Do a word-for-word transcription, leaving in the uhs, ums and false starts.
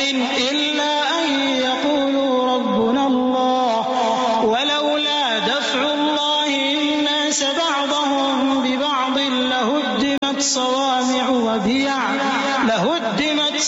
إن إلا أن يقولوا ربنا الله ولولا دفع الله الناس بعضهم ببعض لهدمت صوامع وبيع لهدمت